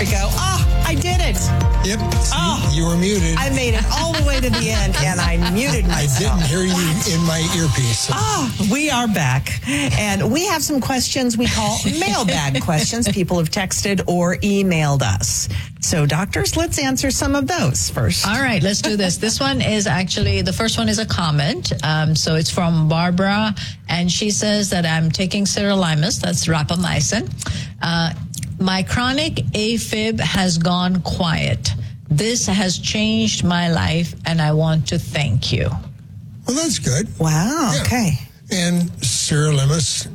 we go. Oh, I did it. Yep. See, you were muted. I made it all the way to the end, and I muted myself. I didn't hear you in my earpiece. We are back, and we have some questions we call mailbag questions. People have texted or emailed us. So, doctors, let's answer some of those first. All right, let's do this. This one is actually, the first one is a comment. So it's from Barbara, and she says that I'm taking sirolimus, that's rapamycin. My chronic AFib has gone quiet. This has changed my life, and I want to thank you. Well, that's good. Wow, Yeah. okay. And sirolimus,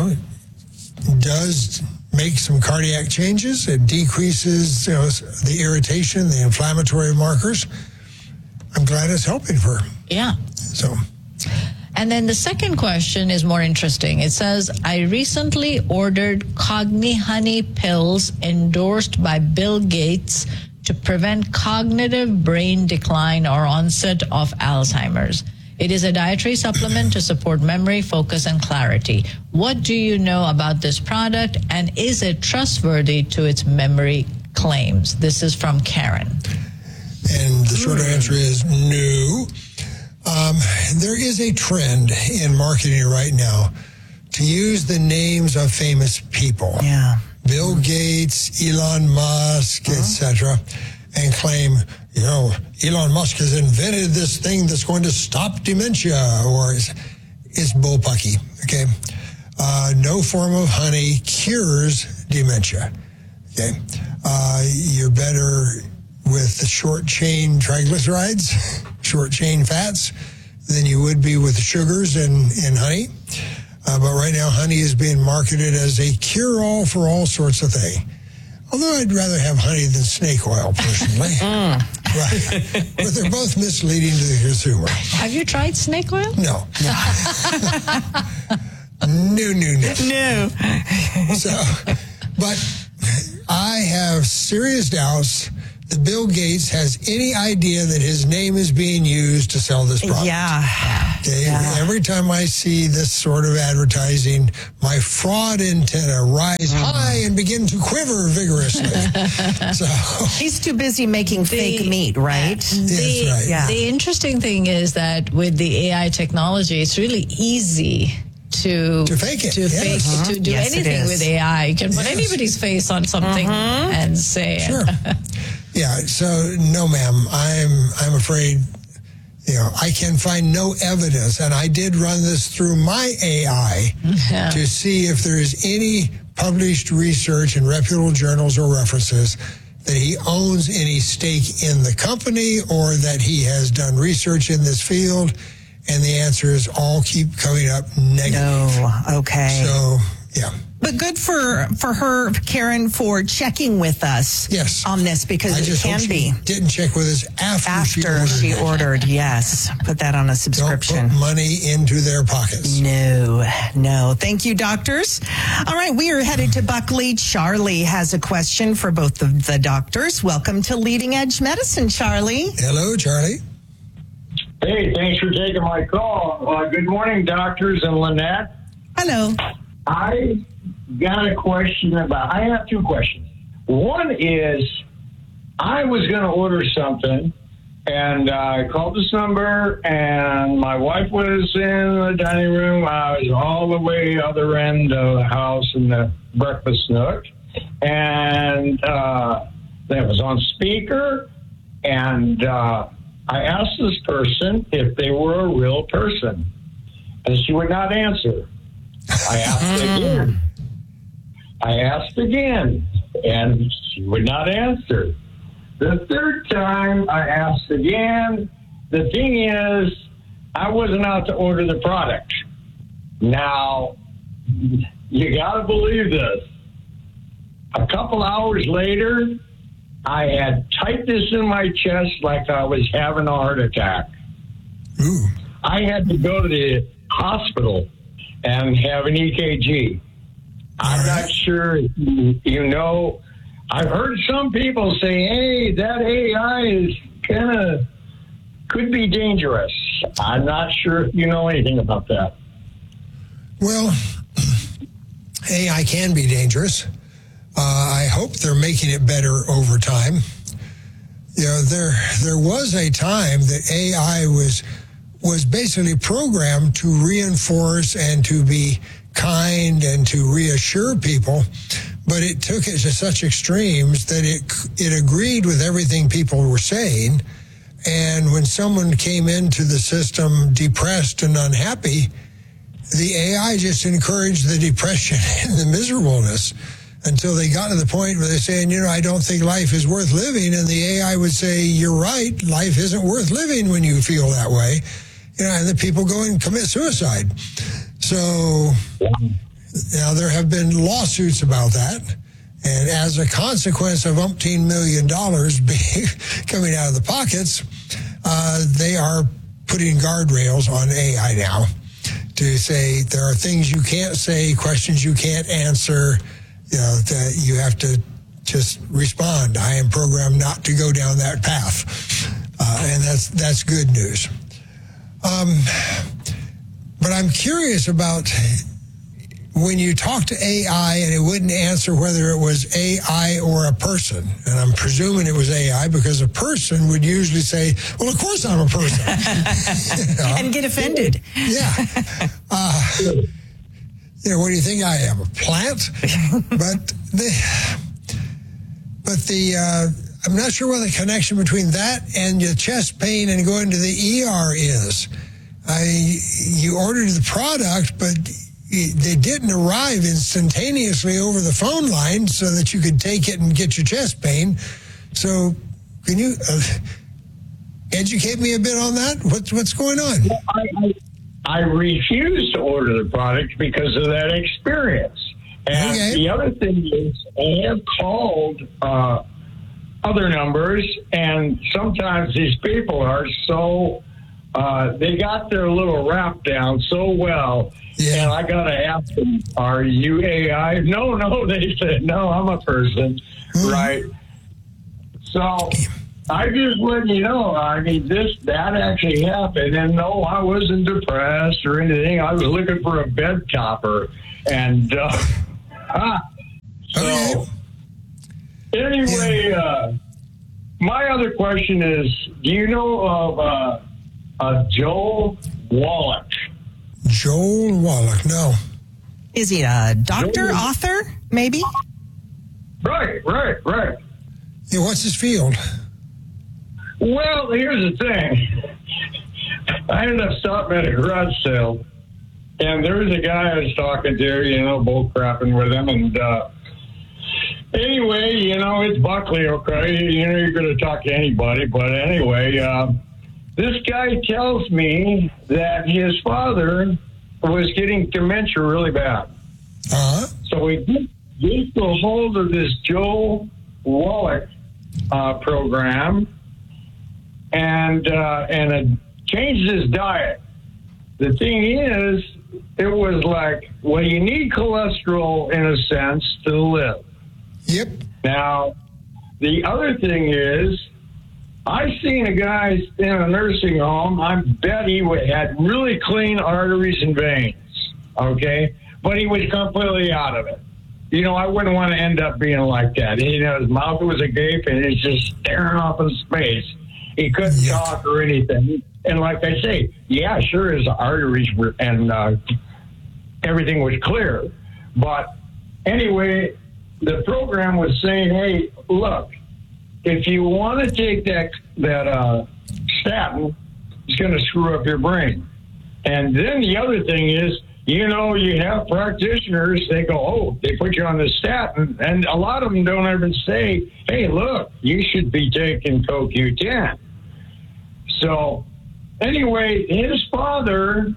does make some cardiac changes. It decreases, the irritation, the inflammatory markers. I'm glad it's helping her. Yeah. So, And then the second question is more interesting. It says, I recently ordered Cogni Honey pills endorsed by Bill Gates to prevent cognitive brain decline or onset of Alzheimer's. It is a dietary supplement to support memory, focus, and clarity. What do you know about this product, and is it trustworthy to its memory claims? This is from Karen. and the short answer is no. There is a trend in marketing right now to use the names of famous people. Yeah. Bill Gates, Elon Musk, etc., and claim, Elon Musk has invented this thing that's going to stop dementia, or it's bullpucky, okay? No form of honey cures dementia, okay? You're better with the short-chain triglycerides, short-chain fats, than you would be with sugars in honey. But right now, honey is being marketed as a cure-all for all sorts of things. Although I'd rather have honey than snake oil, personally. Right. But they're both misleading to the consumer. Have you tried snake oil? No. No. So, but I have serious doubts that Bill Gates has any idea that his name is being used to sell this product. Yeah. Okay? Yeah. Every time I see this sort of advertising, my fraud antenna rise high and begin to quiver vigorously. So he's too busy making fake meat, right? That's right. Yeah. The interesting thing is that with the AI technology, it's really easy to fake it. To do anything with AI. You can put anybody's face on something and say sure. it. Yeah, so no, ma'am. I'm afraid, I can find no evidence, and I did run this through my AI to see if there is any published research in reputable journals or references that he owns any stake in the company or that he has done research in this field, and the answer is all keep coming up negative. No, okay. So, yeah. But good for her, Karen, for checking with us on this, because it can be. Didn't check with us after she ordered. Yes. Put that on a subscription. Don't put money into their pockets. No. Thank you, doctors. All right, we are headed to Buckley. Charlie has a question for both of the doctors. Welcome to Leading Edge Medicine, Charlie. Hello, Charlie. Hey, thanks for taking my call. Good morning, doctors and Lynette. Hello. I got a question I have two questions. One is, I was going to order something, and I called this number, and my wife was in the dining room. I was all the way other end of the house in the breakfast nook, and that was on speaker, and I asked this person if they were a real person, and she would not answer. I asked again, and she would not answer. The third time I asked again. The thing is, I wasn't out to order the product. Now, you got to believe this. A couple hours later, I had tightness in my chest like I was having a heart attack. Ooh. I had to go to the hospital and have an EKG. I'm not sure if you know. I've heard some people say, hey, that AI is could be dangerous. I'm not sure if you know anything about that. Well, AI can be dangerous. I hope they're making it better over time. You know, there was a time that AI was basically programmed to reinforce and to be kind and to reassure people, but it took it to such extremes that it agreed with everything people were saying. And when someone came into the system depressed and unhappy, the AI just encouraged the depression and the miserableness until they got to the point where they're saying, you know, I don't think life is worth living. And the AI would say, you're right, life isn't worth living when you feel that way. You know, and the people go and commit suicide. So now there have been lawsuits about that. And as a consequence of umpteen $1 million coming out of the pockets, they are putting guardrails on AI now to say there are things you can't say, questions you can't answer, you know, that you have to just respond. I am programmed not to go down that path. And that's good news. But I'm curious about when you talk to AI and it wouldn't answer whether it was AI or a person. And I'm presuming it was AI because a person would usually say, well, of course I'm a person. You know? And get offended. Yeah. You know, what do you think I am, a plant? But I'm not sure what the connection between that and your chest pain and going to the ER is. You ordered the product, but they didn't arrive instantaneously over the phone line so that you could take it and get your chest pain. So can you educate me a bit on that? What's going on? Well, I refuse to order the product because of that experience. And okay. The other thing is I have called other numbers, and sometimes these people are so, they got their little rap down so well. Yeah. And I got to ask them, are you AI? No, they said, no, I'm a person, right? So I just let you know, I mean, that actually happened. And no, I wasn't depressed or anything. I was looking for a bed topper. And so anyway, my other question is, do you know of Joel Wallach? Joel Wallach, no. Is he a doctor, author, maybe? Right. Yeah, what's his field? Well, here's the thing. I ended up stopping at a garage sale, and there was a guy I was talking to, you know, bull crapping with him, and anyway, you know, it's Buckley, okay? You know, you're going to talk to anybody, but anyway, this guy tells me that his father was getting dementia really bad. Uh-huh. So he gets a hold of this Joel Wallach program and changed his diet. The thing is, it was like, well, you need cholesterol in a sense to live. Yep. Now, the other thing is, I seen a guy in a nursing home. I bet he had really clean arteries and veins, okay? But he was completely out of it. You know, I wouldn't want to end up being like that. You know, his mouth was agape and he's just staring off in space. He couldn't talk or anything. And like I say, yeah, sure, his arteries were, and everything was clear. But anyway, the program was saying, hey, look, if you want to take that statin, it's going to screw up your brain. And then the other thing is, you know, you have practitioners, they go, oh, they put you on the statin, and a lot of them don't even say, hey, look, you should be taking CoQ10. So anyway, his father,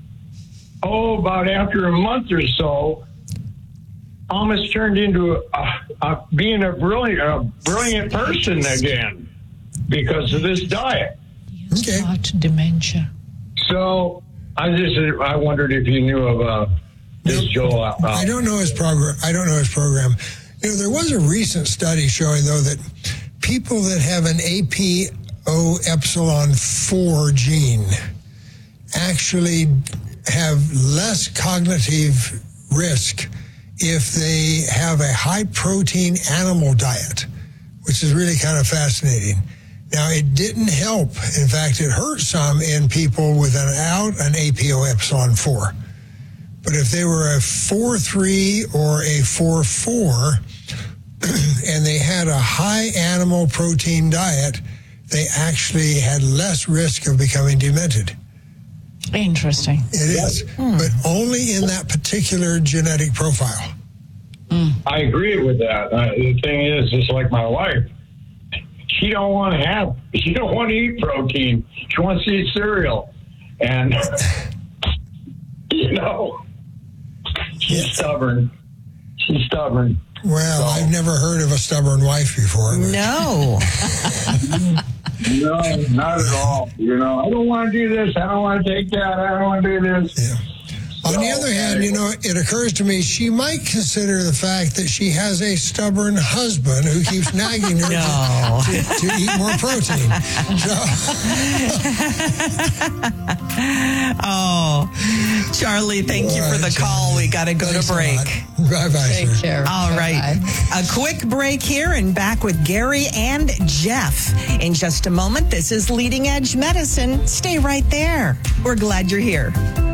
about after a month or so, almost turned into being a brilliant person again because of this diet. Okay. Got dementia. So I wondered if you knew of this Joel. I don't know his program. You know, there was a recent study showing, though, that people that have an APOE4 gene actually have less cognitive risk if they have a high-protein animal diet, which is really kind of fascinating. Now, it didn't help. In fact, it hurt some in people without an APO epsilon 4. But if they were a 4-3 or a 4-4, and they had a high animal protein diet, they actually had less risk of becoming demented. Interesting. It is, but only in that particular genetic profile. I agree with that. The thing is, just like my wife, she don't want to eat protein. She wants to eat cereal. And, she's stubborn. She's stubborn. Well, I've never heard of a stubborn wife before. No. No, not at all. I don't want to do this. I don't want to take that. I don't want to do this. Yeah. On the other hand, it occurs to me she might consider the fact that she has a stubborn husband who keeps nagging her to eat more protein. Oh, Charlie, thank you for the call. We got to go to break. Bye-bye, Take sir. care. All right. A quick break here and back with Gary and Jeff. In just a moment, this is Leading Edge Medicine. Stay right there. We're glad you're here.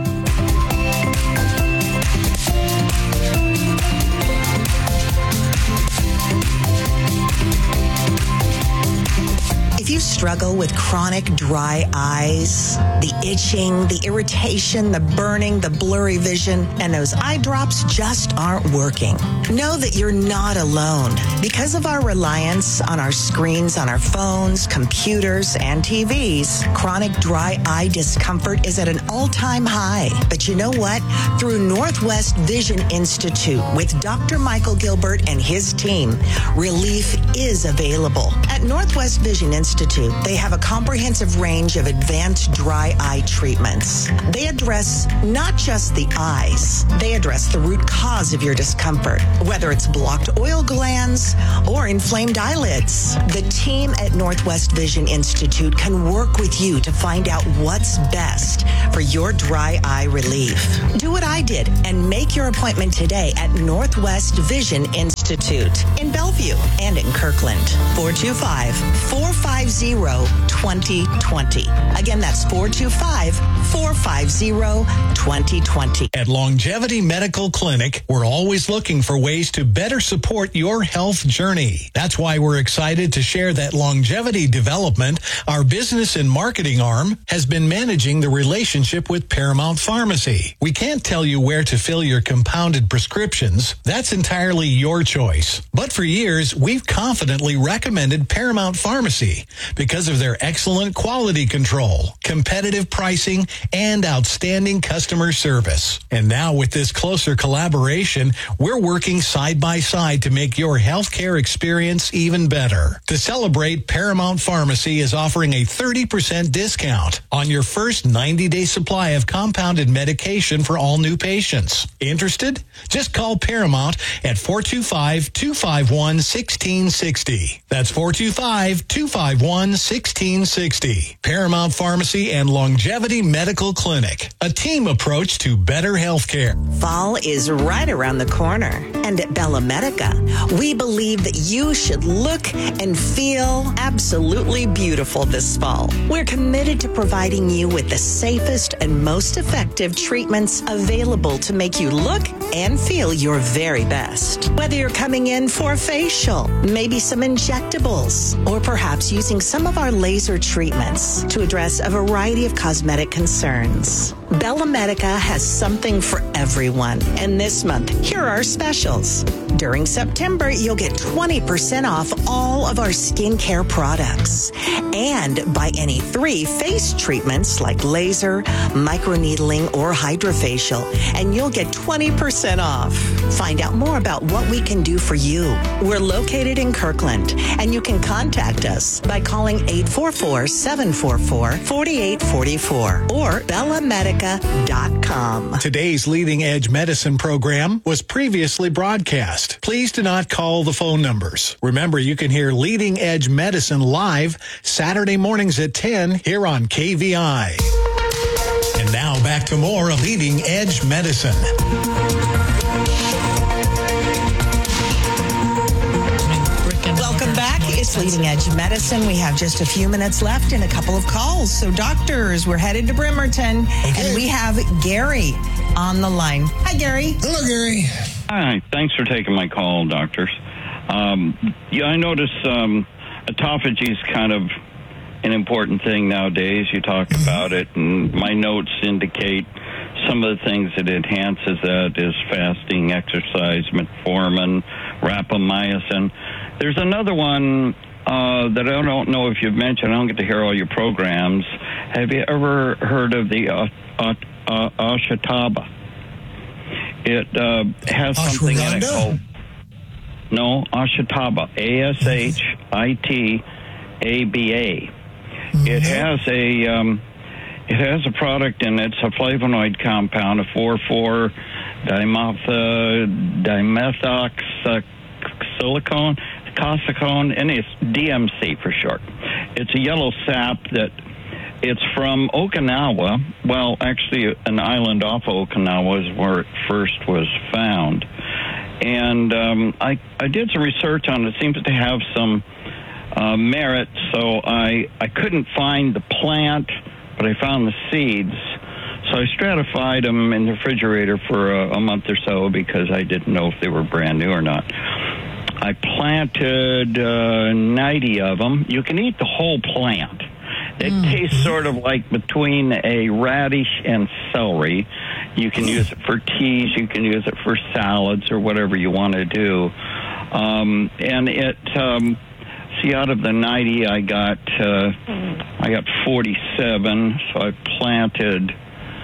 If you struggle with chronic dry eyes, the itching, the irritation, the burning, the blurry vision, and those eye drops just aren't working, know that you're not alone. Because of our reliance on our screens, on our phones, computers, and TVs, chronic dry eye discomfort is at an all-time high. But you know what? Through Northwest Vision Institute with Dr. Michael Gilbert and his team, relief is available. At Northwest Vision Institute, they have a comprehensive range of advanced dry eye treatments. They address not just the eyes, they address the root cause of your discomfort, whether it's blocked oil glands or inflamed eyelids. The team at Northwest Vision Institute can work with you to find out what's best for your dry eye relief. Do what I did and make your appointment today at Northwest Vision Institute in Bellevue and in Kirkland. 425-450-2020. Again, that's 425-450-2020. At Longevity Medical Clinic, we're always looking for ways to better support your health journey. That's why we're excited to share that Longevity Development, our business and marketing arm, has been managing the relationship with Paramount Pharmacy. We can't tell you where to fill your compounded prescriptions. That's entirely your choice. But for years, we've confidently recommended Paramount Pharmacy because of their excellent quality control, competitive pricing, and outstanding customer service. And now with this closer collaboration, we're working side by side to make your healthcare experience even better. To celebrate, Paramount Pharmacy is offering a 30% discount on your first 90-day supply of compounded medication for all new patients. Interested? Just call Paramount at 425-251-1660. That's 425-251-1660. Paramount Pharmacy and Longevity Medical Clinic. A team approach to better healthcare. Fall is right around the corner. And at Bella Medica, we believe that you should look and feel absolutely beautiful this fall. We're committed to providing you with the safest and most effective treatments available to make you look and feel your very best. Whether you're coming in for a facial, maybe some injectables, or perhaps using some of our laser treatments to address a variety of cosmetic concerns. Bella Medica has something for everyone. And this month, here are our specials. During September, you'll get 20% off all of our skincare products. And buy any 3 face treatments like laser, microneedling, or hydrofacial, and you'll get 20% off. Find out more about what we can do for you. We're located in Kirkland, and you can contact us by calling 844-744-4844 or BellaMedica.com. Today's Leading Edge Medicine program was previously broadcast. Please do not call the phone numbers. Remember, you can hear Leading Edge Medicine live Saturday mornings at 10 here on KVI. And now back to more of Leading Edge Medicine. back. It's Leading Edge Medicine. We have just a few minutes left and a couple of calls. So, doctors, we're headed to Bremerton, and we have Gary on the line. Hi, Gary. Hello, Gary. Hi. Thanks for taking my call, doctors. I notice autophagy is kind of an important thing nowadays. You talk about it, and my notes indicate some of the things that enhances that is fasting, exercise, metformin, rapamycin. There's another one that I don't know if you've mentioned. I don't get to hear all your programs. Have you ever heard of the Ashitaba? It has something in it called... No, Ashitaba, ASHITABA. It has a product in it. It's a flavonoid compound, a 4,4-dimethoxysilicone, cosicone, and it's DMC for short. It's a yellow sap that it's from Okinawa. Well, actually, an island off of Okinawa is where it first was found. And I did some research on it. It seems to have some merit, so I couldn't find the plant, but I found the seeds. So I stratified them in the refrigerator for a month or so because I didn't know if they were brand new or not. I planted 90 of them. You can eat the whole plant. It tastes sort of like between a radish and celery. You can use it for teas. You can use it for salads or whatever you want to do. And it... See, out of the 90, I got 47, so I planted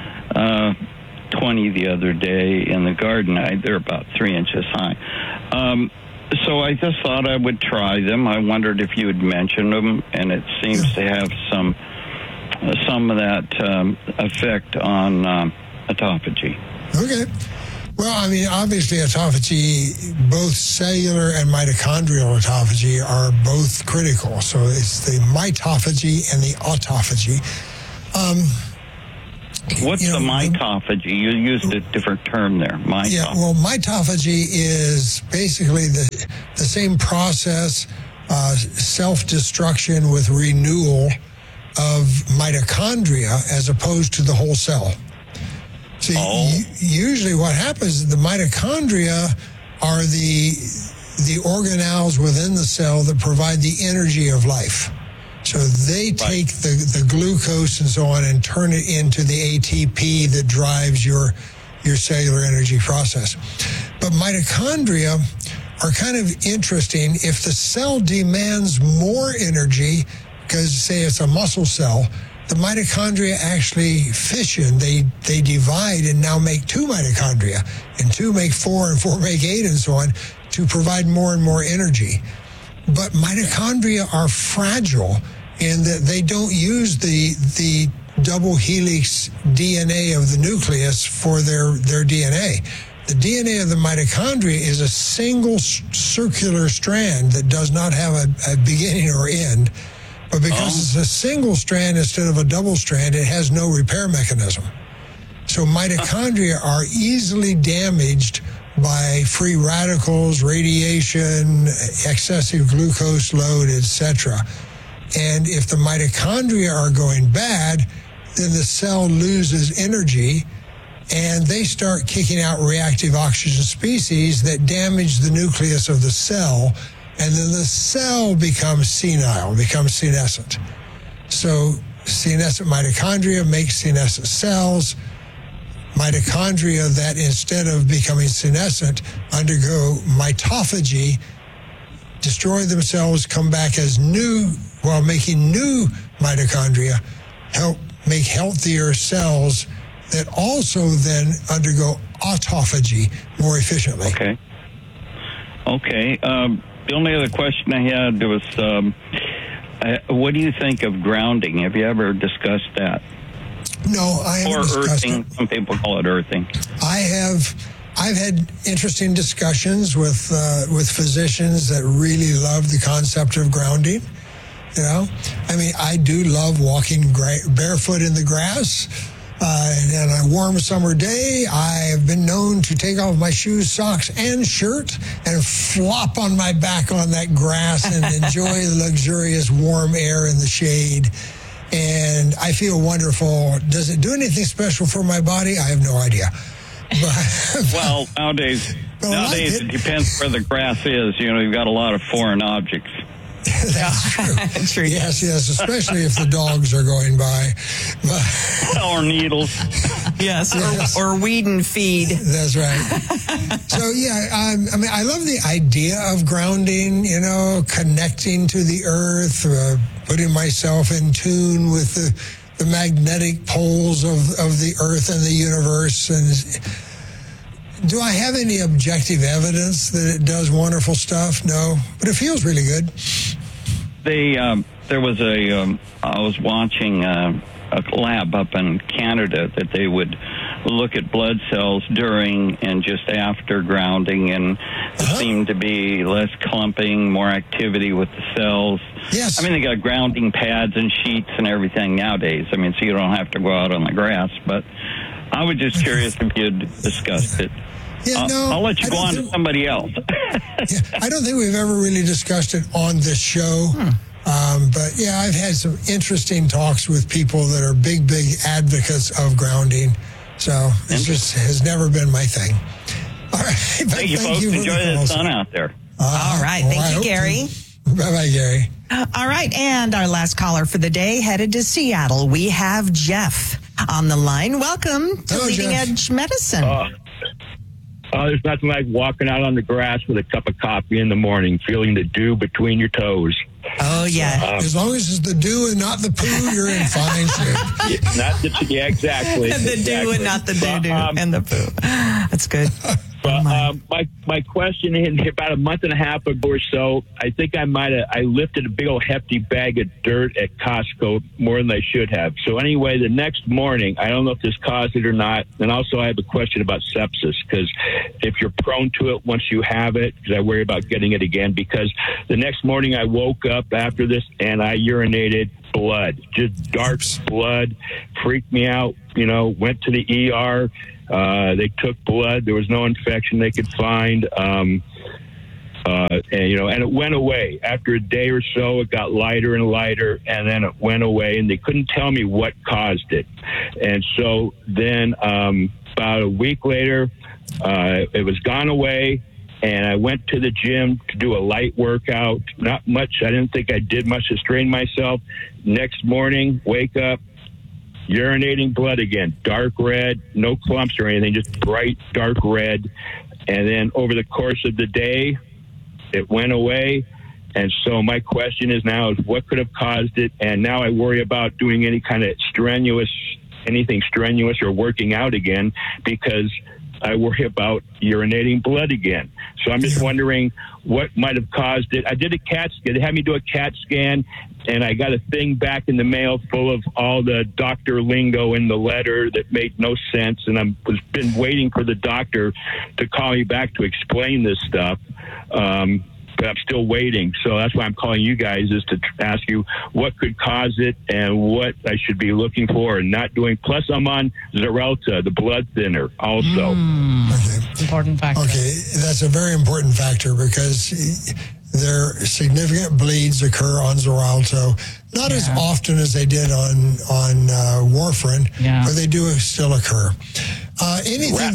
20 the other day in the garden. They're about 3 inches high. So I just thought I would try them. I wondered if you had mentioned them, and it seems to have some of that effect on autophagy. Okay. Well, I mean, obviously autophagy, both cellular and mitochondrial autophagy are both critical. So it's the mitophagy and the autophagy. What's the mitophagy? You used a different term there. Mitophagy. Yeah, well, mitophagy is basically the same process, self-destruction with renewal of mitochondria as opposed to the whole cell. See, usually what happens is the mitochondria are the organelles within the cell that provide the energy of life. So they take the glucose and so on and turn it into the ATP that drives your cellular energy process. But mitochondria are kind of interesting. If the cell demands more energy, because say it's a muscle cell, the mitochondria actually fission. They divide and now make 2 mitochondria, and 2 make 4, and 4 make 8, and so on, to provide more and more energy. But mitochondria are fragile in that they don't use the double helix DNA of the nucleus for their DNA. The DNA of the mitochondria is a single circular strand that does not have a beginning or end. But because it's a single strand instead of a double strand, it has no repair mechanism. So mitochondria are easily damaged by free radicals, radiation, excessive glucose load, etc. And if the mitochondria are going bad, then the cell loses energy, and they start kicking out reactive oxygen species that damage the nucleus of the cell. And then the cell becomes senile, becomes senescent. So senescent mitochondria make senescent cells. Mitochondria that instead of becoming senescent undergo mitophagy, destroy themselves, come back as new, while making new mitochondria, help make healthier cells that also then undergo autophagy more efficiently. Okay. The only other question I had was, what do you think of grounding? Have you ever discussed that? No, I haven't discussed earthing. it. Some people call it earthing. I've had interesting discussions with physicians that really love the concept of grounding. You know, I mean, I do love walking barefoot in the grass. And on a warm summer day, I have been known to take off my shoes, socks, and shirt and flop on my back on that grass and enjoy the luxurious warm air in the shade. And I feel wonderful. Does it do anything special for my body? I have no idea. But, well, nowadays it depends where the grass is. You've got a lot of foreign objects. That's true. Yes, especially if the dogs are going by. Or needles. Yes, or weed and feed. That's right. So, I love the idea of grounding, connecting to the earth, putting myself in tune with the magnetic poles of the earth and the universe. And do I have any objective evidence that it does wonderful stuff? No, but it feels really good. There was I was watching a lab up in Canada that they would look at blood cells during and just after grounding, and there seemed to be less clumping, more activity with the cells. Yes. They got grounding pads and sheets and everything nowadays. So you don't have to go out on the grass. But I was just curious if you'd discussed it. I'll let you go on to somebody else. I don't think we've ever really discussed it on this show. But I've had some interesting talks with people that are big advocates of grounding. So it just has never been my thing. All right. Thank you, folks. Enjoy the sun out there. All right. Thank you, Gary. Bye-bye, Gary. All right. And our last caller for the day headed to Seattle. We have Jeff on the line. Welcome to Leading Edge Medicine. There's nothing like walking out on the grass with a cup of coffee in the morning, feeling the dew between your toes. Oh, yeah. As long as it's the dew and not the poo, you're in fine shape. Exactly. The dew and not the doo-doo and the poo. That's good. But my question is, about a month and a half ago or so, I think I lifted a big old hefty bag of dirt at Costco more than I should have. So anyway, the next morning, I don't know if this caused it or not. And also I have a question about sepsis, because if you're prone to it once you have it, because I worry about getting it again, because the next morning I woke up after this and I urinated blood, just dark blood, freaked me out, went to the ER. They took blood. There was no infection they could find. And it went away. After a day or so, it got lighter and lighter, and then it went away, and they couldn't tell me what caused it. And so then about a week later, it was gone away, and I went to the gym to do a light workout. Not much. I didn't think I did much to strain myself. Next morning, wake up, urinating blood again, dark red, no clumps or anything, just bright dark red. And then over the course of the day, it went away. And so my question is now is what could have caused it? And now I worry about doing any kind of anything strenuous or working out again, because I worry about urinating blood again. So I'm just wondering what might have caused it. I did a CAT scan. They had me do a CAT scan, and I got a thing back in the mail full of all the doctor lingo in the letter that made no sense. And I've been waiting for the doctor to call me back to explain this stuff. But I'm still waiting. So that's why I'm calling you guys, is to ask you what could cause it and what I should be looking for and not doing. Plus, I'm on Xarelto, the blood thinner, also. Okay. Important factor. Okay, that's a very important factor, because there significant bleeds occur on Xarelto. Not as often as they did on warfarin, but they do still occur. Anything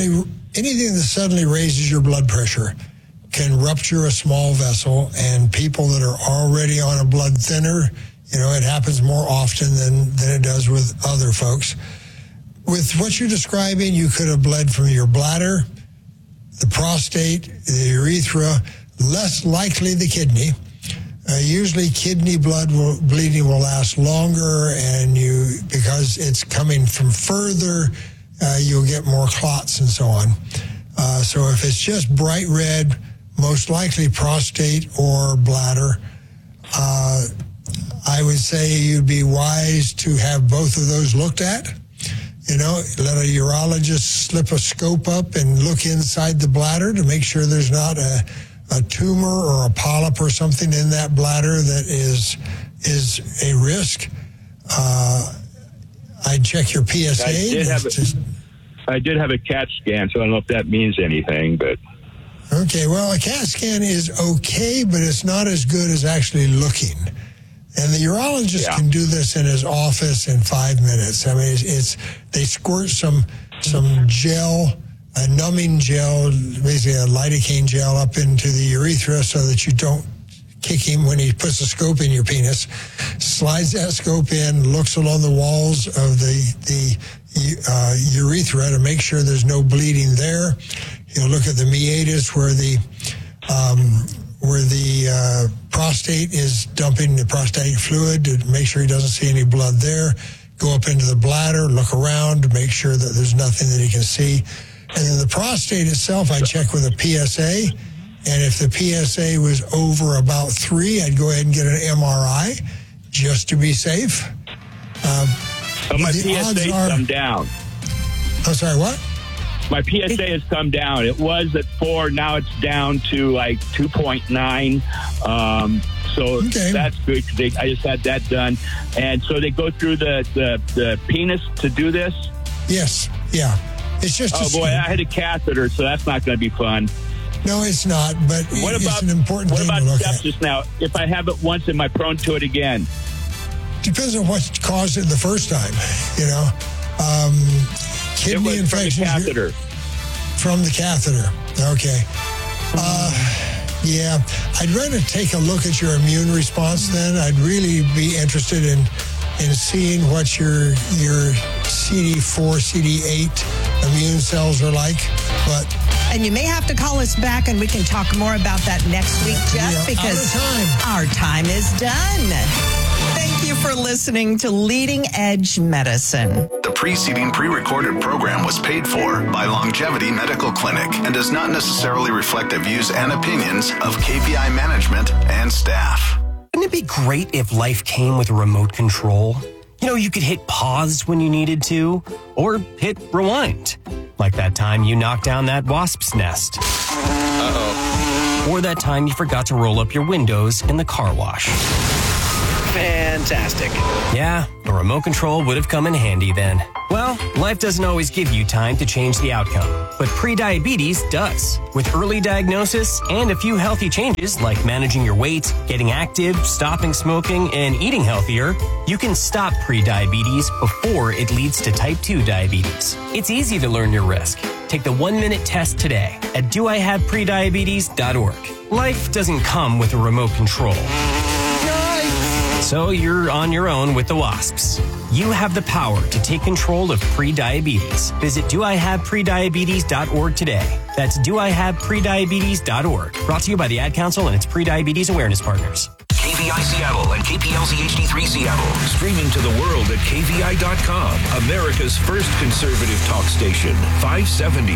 that suddenly raises your blood pressure can rupture a small vessel, and people that are already on a blood thinner, it happens more often than it does with other folks. With what you're describing, you could have bled from your bladder, the prostate, the urethra, less likely the kidney. Usually kidney bleeding will last longer, and because it's coming from further, you'll get more clots and so on. So if it's just bright red, most likely prostate or bladder, I would say you'd be wise to have both of those looked at. Let a urologist slip a scope up and look inside the bladder to make sure there's not a tumor or a polyp or something in that bladder that is a risk. I'd check your PSA. I did have a CAT scan, so I don't know if that means anything, but... Okay, well, a CAT scan is okay, but it's not as good as actually looking. And the urologist can do this in his office in 5 minutes. I mean, they squirt some gel, a numbing gel, basically a lidocaine gel up into the urethra so that you don't kick him when he puts a scope in your penis, slides that scope in, looks along the walls of the urethra to make sure there's no bleeding there. He'll look at the meatus where the prostate is dumping the prostatic fluid to make sure he doesn't see any blood there. Go up into the bladder, look around to make sure that there's nothing that he can see. And then the prostate itself, I check with a PSA. And if the PSA was over about 3, I'd go ahead and get an MRI just to be safe. So my PSA has come down. I'm sorry, what? My PSA has come down. It was at 4. Now it's down to like 2.9. So that's good because I just had that done. And so they go through the penis to do this? Yes. Yeah. It's just I had a catheter, so that's not going to be fun. No, it's not, but it's an important thing to look at. Sepsis now? If I have it once, am I prone to it again? Depends on what caused it the first time, you know. Kidney infection. From the catheter. Okay. Yeah. I'd rather take a look at your immune response then. I'd really be interested in seeing what your CD4, CD8 immune cells are like. And you may have to call us back and we can talk more about that next week, Jeff, because our time is done. Thank you for listening to Leading Edge Medicine. The preceding pre-recorded program was paid for by Longevity Medical Clinic and does not necessarily reflect the views and opinions of KVI management and staff. Wouldn't it be great if life came with a remote control? You know, you could hit pause when you needed to, or hit rewind. Like that time you knocked down that wasp's nest. Uh-oh. Or that time you forgot to roll up your windows in the car wash. Fantastic. Yeah, a remote control would have come in handy then. Well, life doesn't always give you time to change the outcome, but prediabetes does. With early diagnosis and a few healthy changes like managing your weight, getting active, stopping smoking, and eating healthier, you can stop prediabetes before it leads to type 2 diabetes. It's easy to learn your risk. Take the 1-minute test today at doihaveprediabetes.org. Life doesn't come with a remote control. So you're on your own with the wasps. You have the power to take control of prediabetes. Visit doihaveprediabetes.org today. That's doihaveprediabetes.org. Brought to you by the Ad Council and its Prediabetes Awareness Partners. KVI Seattle and KPLZ HD3 Seattle. Streaming to the world at KVI.com. America's first conservative talk station. 570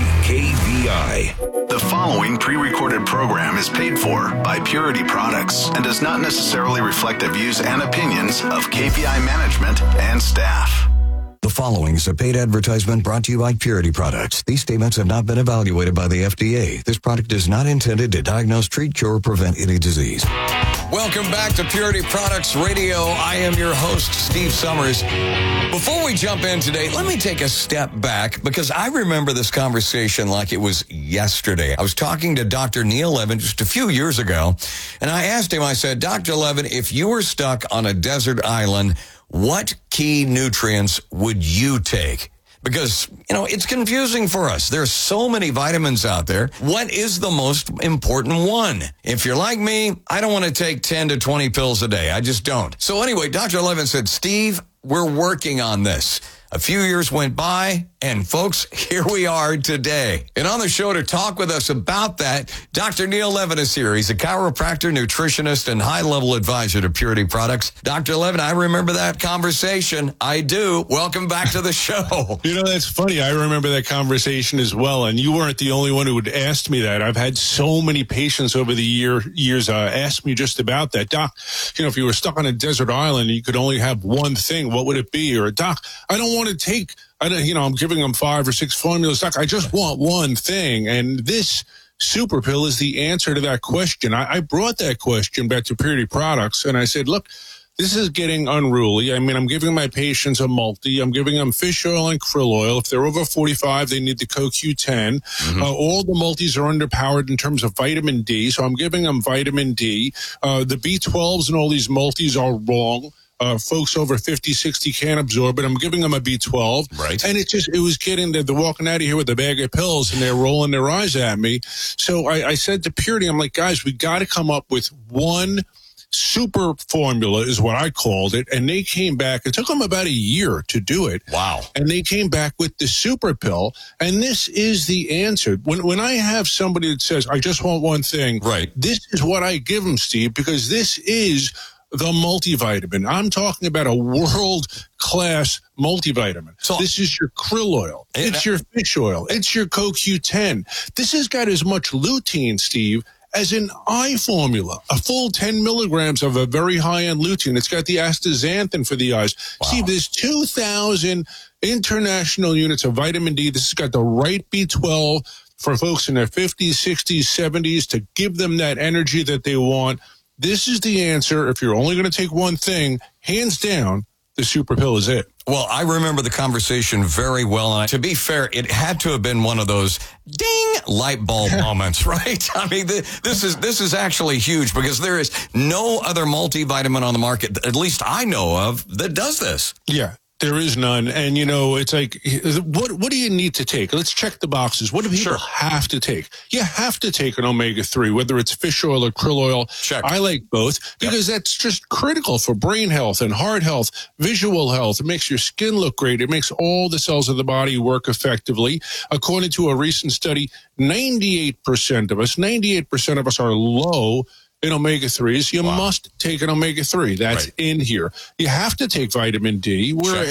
KVI. The following pre-recorded program is paid for by Purity Products and does not necessarily reflect the views and opinions of KVI management and staff. The following is a paid advertisement brought to you by Purity Products. These statements have not been evaluated by the FDA. This product is not intended to diagnose, treat, cure, or prevent any disease. Welcome back to Purity Products Radio. I am your host, Steve Summers. Before we jump in today, let me take a step back because I remember this conversation like it was yesterday. I was talking to Dr. Neil Levin just a few years ago, and I asked him, I said, Dr. Levin, if you were stuck on a desert island, what key nutrients would you take? Because, it's confusing for us. There's so many vitamins out there. What is the most important one? If you're like me, I don't want to take 10 to 20 pills a day. I just don't. So anyway, Dr. Levin said, Steve, we're working on this. A few years went by, and folks, here we are today. And on the show to talk with us about that, Dr. Neil Levin is here. He's a chiropractor, nutritionist, and high-level advisor to Purity Products. Dr. Levin, I remember that conversation. I do. Welcome back to the show. That's funny. I remember that conversation as well, and you weren't the only one who had asked me that. I've had so many patients over the years ask me just about that. Doc, if you were stuck on a desert island and you could only have one thing, what would it be? Or, Doc, I don't want to take, I'm giving them 5 or 6 formulas. Doc, I just want one thing. And this super pill is the answer to that question. I brought that question back to Purity Products and I said, look, this is getting unruly. I mean, I'm giving my patients a multi. I'm giving them fish oil and krill oil. If they're over 45, they need the CoQ10. All the multis are underpowered in terms of vitamin D, so I'm giving them vitamin D. The B12s and all these multis are wrong. Folks over 50, 60 can't absorb it. I'm giving them a B12. Right. And it was getting they're walking out of here with a bag of pills and they're rolling their eyes at me. So I said to Purity, I'm like, guys, we got to come up with one super formula is what I called it. And they came back. It took them about a year to do it. Wow. And they came back with the super pill. And this is the answer. When I have somebody that says, I just want one thing. Right. This is what I give them, Steve, because this is the multivitamin. I'm talking about a world-class multivitamin. So this is your krill oil. It's your fish oil. It's your CoQ10. This has got as much lutein, Steve, as an eye formula, a full 10 milligrams of a very high-end lutein. It's got the astaxanthin for the eyes. Wow. Steve, there's 2,000 international units of vitamin D. This has got the right B12 for folks in their 50s, 60s, 70s to give them that energy that they want. This is the answer. If you're only going to take one thing, hands down, the super pill is it. Well, I remember the conversation very well. And to be fair, it had to have been one of those ding light bulb moments, right? I mean, this is actually huge because there is no other multivitamin on the market, at least I know of, that does this. Yeah. There is none. And, you know, it's like, what do you need to take? Let's check the boxes. What do people have to take? You have to take an omega-3, whether it's fish oil or krill oil. Check. I like both because that's just critical for brain health and heart health, visual health. It makes your skin look great. It makes all the cells of the body work effectively. According to a recent study, 98% of us are low in omega-3s. You must take an omega-3. That's in here. You have to take vitamin D.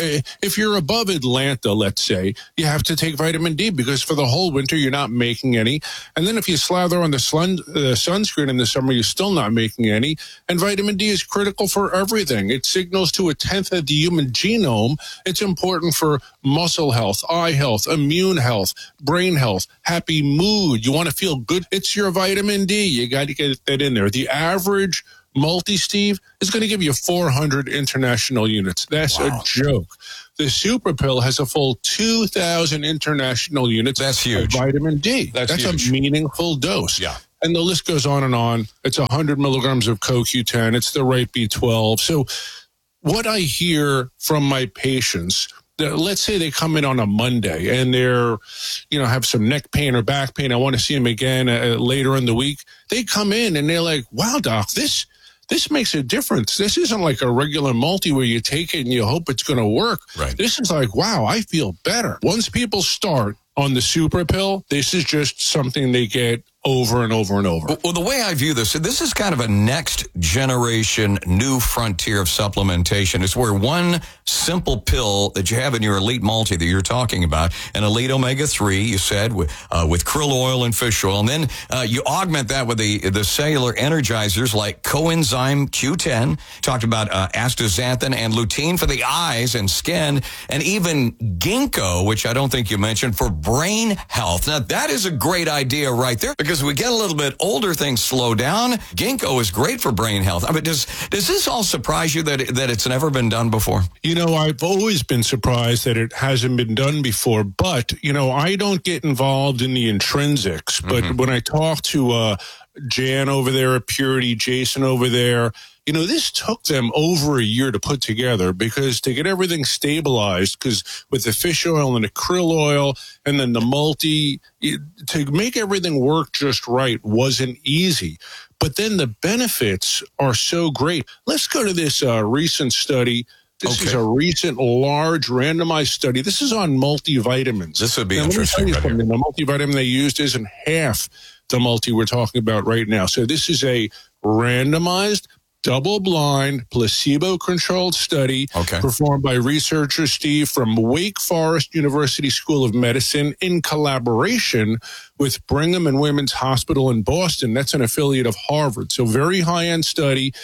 If you're above Atlanta, let's say, you have to take vitamin D because for the whole winter, you're not making any. And then if you slather on the sunscreen in the summer, you're still not making any. And vitamin D is critical for everything. It signals to 1/10 of the human genome. It's important for muscle health, eye health, immune health, brain health, happy mood. You want to feel good? It's your vitamin D. You got to get that in there. The average multi, Steve, is going to give you 400 international units. That's a joke. The super pill has a full 2,000 international units. That's huge. Of vitamin D. That's huge. A meaningful dose. Yeah. And the list goes on and on. It's 100 milligrams of CoQ10. It's the right B12. So what I hear from my patients, let's say they come in on a Monday and they're, have some neck pain or back pain. I want to see them again later in the week. They come in and they're like, wow, doc, this makes a difference. This isn't like a regular multi where you take it and you hope it's going to work. Right. This is like, wow, I feel better. Once people start on the super pill, this is just something they get over and over and over. Well, the way I view this is kind of a next generation new frontier of supplementation. It's where one simple pill that you have in your Elite Multi that you're talking about, an Elite Omega-3, you said, with krill oil and fish oil, and then you augment that with the cellular energizers like coenzyme Q10, talked about astaxanthin and lutein for the eyes and skin, and even ginkgo, which I don't think you mentioned, for brain health. Now, that is a great idea right there, because as we get a little bit older, things slow down. Ginkgo is great for brain health. I mean, does this all surprise you that it's never been done before? I've always been surprised that it hasn't been done before, but, I don't get involved in the intrinsics, but when I talk to Jan over there at Purity, Jason over there, this took them over a year to put together because to get everything stabilized, because with the fish oil and the krill oil and then the multi, to make everything work just right wasn't easy. But then the benefits are so great. Let's go to this recent study. This is a recent large randomized study. This is on multivitamins. This would be interesting. The multivitamin they used isn't half the multi we're talking about right now. So this is a randomized, double-blind, placebo-controlled study performed by researchers, Steve, from Wake Forest University School of Medicine in collaboration with Brigham and Women's Hospital in Boston. That's an affiliate of Harvard. So very high-end study,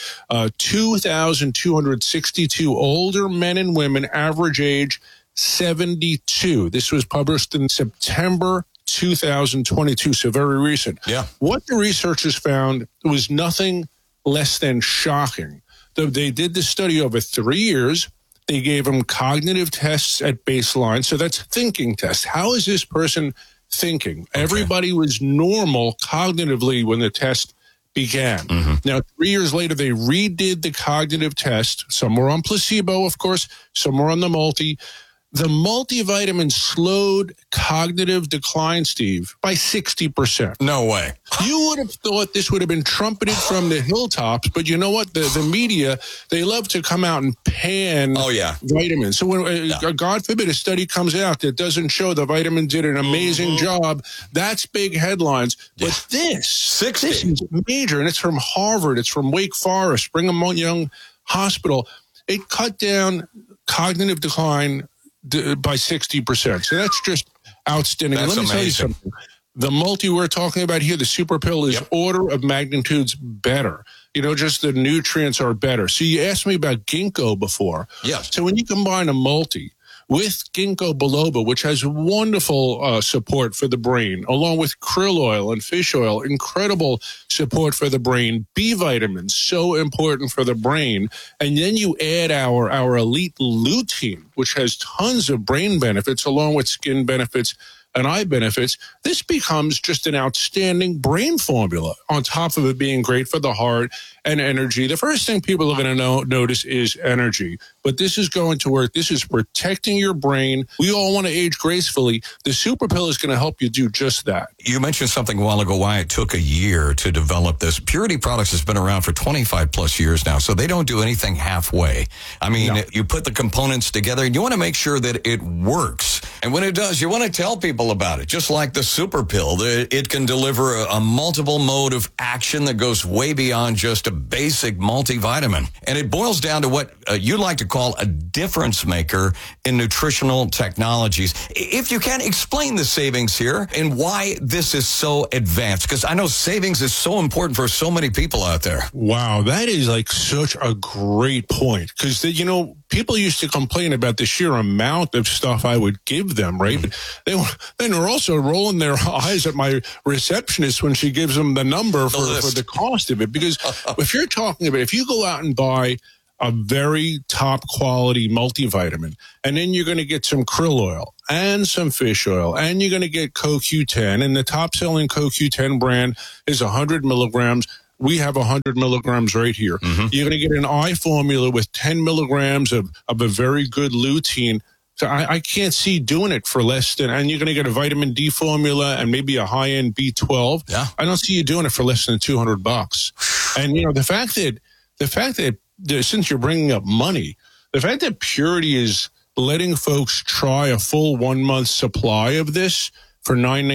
2,262 older men and women, average age 72. This was published in September 2022, so very recent. Yeah. What the researchers found was nothing less than shocking. They did the study over 3 years. They gave them cognitive tests at baseline. So that's thinking tests. How is this person thinking? Okay. Everybody was normal cognitively when the test began. Now, 3 years later, they redid the cognitive test. Some were on placebo, of course. Some were on the multi. The multivitamin slowed cognitive decline, Steve, by 60%. No way. You would have thought this would have been trumpeted from the hilltops, but you know what? The media, they love to come out and pan vitamins. So when, God forbid, a study comes out that doesn't show the vitamin did an amazing job, that's big headlines. But this is major, and it's from Harvard. It's from Wake Forest, Brigham Young Hospital. It cut down cognitive decline by 60%. So that's just outstanding. That's Let me tell you something. The multi we're talking about here, the super pill, is order of magnitudes better. You know, just the nutrients are better. So you asked me about ginkgo before. Yes. So when you combine a multi with ginkgo biloba, which has wonderful support for the brain, along with krill oil and fish oil, incredible support for the brain, B vitamins, so important for the brain, and then you add our elite lutein, which has tons of brain benefits, along with skin benefits and eye benefits, this becomes just an outstanding brain formula, on top of it being great for the heart and energy. The first thing people are going to notice is energy, but this is going to work. This is protecting your brain. We all want to age gracefully. The super pill is going to help you do just that. You mentioned something a while ago why it took a year to develop this. Purity Products has been around for 25 plus years now, so they don't do anything halfway. I mean, you put the components together and you want to make sure that it works. And when it does, you want to tell people about it. Just like the super pill, it can deliver a multiple mode of action that goes way beyond just a basic multivitamin. And it boils down to what you like to call a difference maker in nutritional technologies. If you can, explain the savings here and why this is so advanced, because I know savings is so important for so many people out there. Wow, that is like such a great point, because, you know, people used to complain about the sheer amount of stuff I would give them, right? But then they're also rolling their eyes at my receptionist when she gives them the number for the cost of it. Because if you're talking about, if you go out and buy a very top quality multivitamin, and then you're going to get some krill oil and some fish oil, and you're going to get CoQ10, and the top selling CoQ10 brand is 100 milligrams. We have 100 milligrams right here. You're going to get an eye formula with 10 milligrams of a very good lutein. So I can't see doing it for less than, and you're going to get a vitamin D formula and maybe a high-end B12. Yeah. I don't see you doing it for less than $200. And, you know, the fact that since you're bringing up money, the fact that Purity is letting folks try a full 1 month supply of this for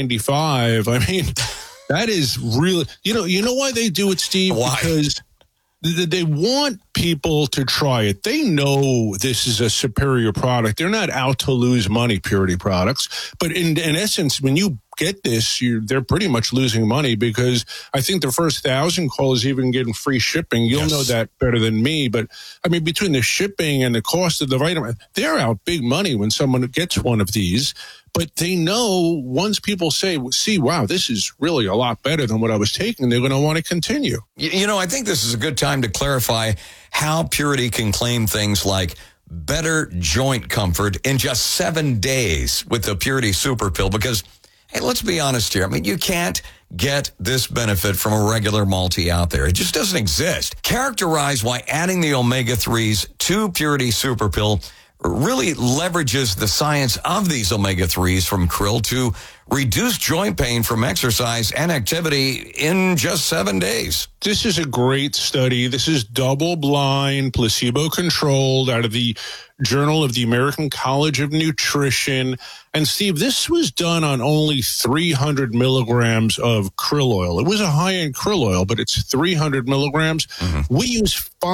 $9.95, I mean, that is really, you know why they do it, Steve? Why? Because they want people to try it. They know this is a superior product. They're not out to lose money, Purity Products. But in essence, when you get this, they're pretty much losing money, because I think the first 1,000 calls even getting free shipping. You'll know that better than me. But I mean, between the shipping and the cost of the vitamin, they're out big money when someone gets one of these. But they know once people see, wow, this is really a lot better than what I was taking, they're going to want to continue. You know, I think this is a good time to clarify how Purity can claim things like better joint comfort in just 7 days with the Purity Super Pill, because, hey, let's be honest here. I mean, you can't get this benefit from a regular multi out there. It just doesn't exist. Characterize why adding the omega-3s to Purity Super Pill really leverages the science of these omega-3s from krill to reduce joint pain from exercise and activity in just 7 days. This is a great study. This is double-blind, placebo-controlled, out of the Journal of the American College of Nutrition. And Steve, this was done on only 300 milligrams of krill oil. It was a high-end krill oil, but it's 300 milligrams. We use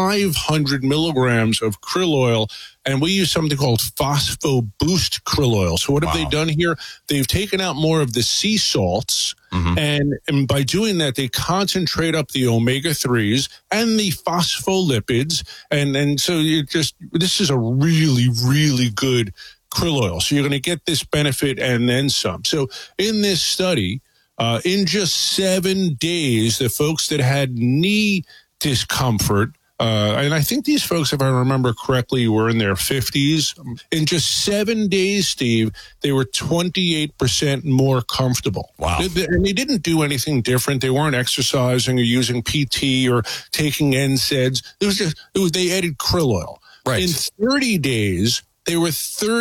500 milligrams of krill oil, and we use something called Phospho Boost krill oil. So what have they done here? They've taken out more of the sea salts, and by doing that, they concentrate up the omega-3s and the phospholipids, and so this is a really, really good krill oil. So you're going to get this benefit and then some. So in this study, in just 7 days, the folks that had knee discomfort, and I think these folks, if I remember correctly, were in their 50s. In just 7 days, Steve, they were 28% more comfortable. Wow. And they didn't do anything different. They weren't exercising or using PT or taking NSAIDs. They added krill oil. Right. In 30 days, they were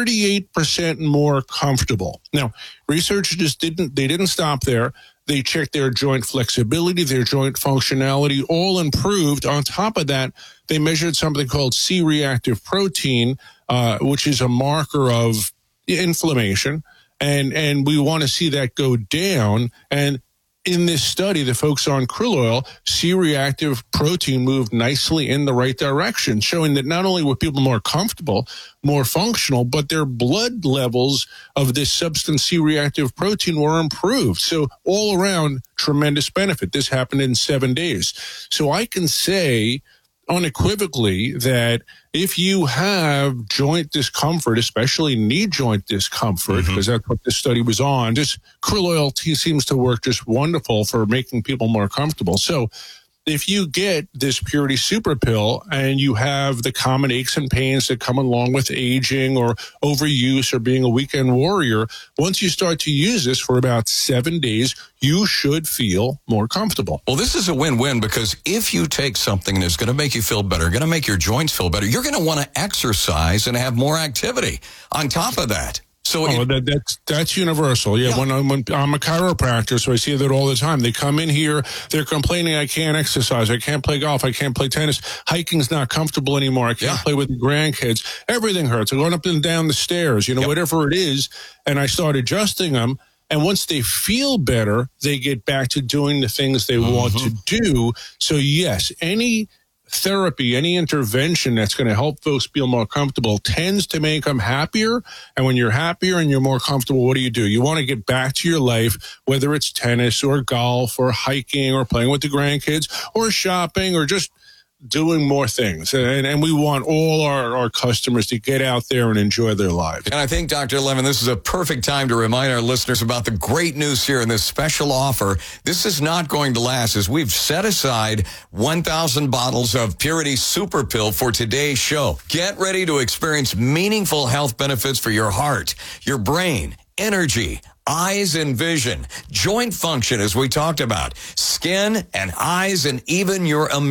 38% more comfortable. Now, researchers didn't stop there. They checked their joint flexibility, their joint functionality, all improved. On top of that, they measured something called C-reactive protein, which is a marker of inflammation. And we want to see that go down. And in this study, the folks on krill oil, C-reactive protein moved nicely in the right direction, showing that not only were people more comfortable, more functional, but their blood levels of this substance C-reactive protein were improved. So all around, tremendous benefit. This happened in 7 days. So I can say unequivocally that if you have joint discomfort, especially knee joint discomfort, because that's what this study was on, just krill oil seems to work just wonderful for making people more comfortable. So if you get this Purity Super Pill and you have the common aches and pains that come along with aging or overuse or being a weekend warrior, once you start to use this for about 7 days, you should feel more comfortable. Well, this is a win-win because if you take something that's going to make you feel better, going to make your joints feel better, you're going to want to exercise and have more activity on top of that. So that's universal. Yeah, when I'm a chiropractor, so I see that all the time. They come in here, they're complaining, I can't exercise, I can't play golf, I can't play tennis, hiking's not comfortable anymore, I can't play with the grandkids, everything hurts. I'm going up and down the stairs, whatever it is, and I start adjusting them. And once they feel better, they get back to doing the things they want to do. So yes, any therapy, any intervention that's going to help folks feel more comfortable tends to make them happier. And when you're happier and you're more comfortable, what do? You want to get back to your life, whether it's tennis or golf or hiking or playing with the grandkids or shopping or just doing more things. And we want all our customers to get out there and enjoy their lives. And I think, Dr. Lemon, this is a perfect time to remind our listeners about the great news here in this special offer. This is not going to last, as we've set aside 1,000 bottles of Purity Super Pill for today's show. Get ready to experience meaningful health benefits for your heart, your brain, energy, eyes and vision, joint function, as we talked about, skin and eyes, and even your